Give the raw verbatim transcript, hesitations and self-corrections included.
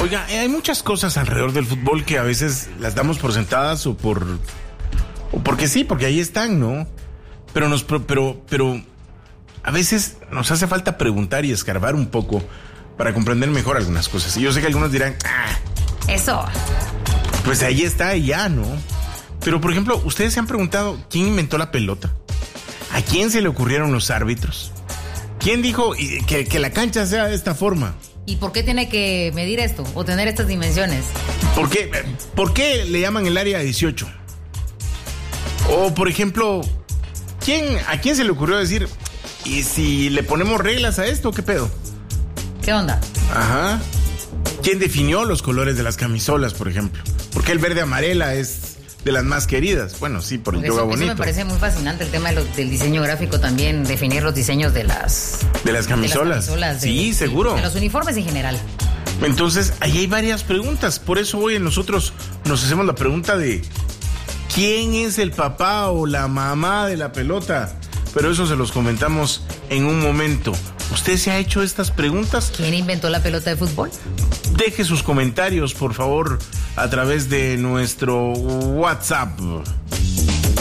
Oiga, hay muchas cosas alrededor del fútbol que a veces las damos por sentadas o por... o porque sí, porque ahí están, ¿no? Pero nos... pero, pero a veces nos hace falta preguntar y escarbar un poco para comprender mejor algunas cosas. Y yo sé que algunos dirán, ah, eso. Pues ahí está y ya, ¿no? Pero, por ejemplo, ¿ustedes se han preguntado quién inventó la pelota? ¿A quién se le ocurrieron los árbitros? ¿Quién dijo que, que la cancha sea de esta forma? ¿Y por qué tiene que medir esto o tener estas dimensiones? ¿Por qué, ¿Por qué le llaman el área dieciocho? O, por ejemplo, ¿quién, ¿a quién se le ocurrió decir, ¿y si le ponemos reglas a esto, qué pedo? ¿Qué onda? Ajá. ¿Quién definió los colores de las camisolas, por ejemplo? ¿Por qué el verde amarela es de las más queridas? Bueno, sí, por el yoga bonito. Eso me parece muy fascinante, el tema de lo, del diseño gráfico también, definir los diseños de las... De las camisolas. De las camisolas sí, de, seguro. De los uniformes en general. Entonces, ahí hay varias preguntas. Por eso hoy nosotros nos hacemos la pregunta de ¿quién es el papá o la mamá de la pelota? Pero eso se los comentamos en un momento. ¿Usted se ha hecho estas preguntas? ¿Quién inventó la pelota de fútbol? Deje sus comentarios, por favor, a través de nuestro WhatsApp.